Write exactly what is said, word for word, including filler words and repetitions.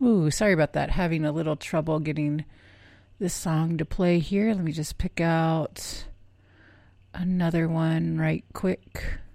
Ooh, sorry about that. Having a little trouble getting this song to play here. Let me just pick out another one right quick.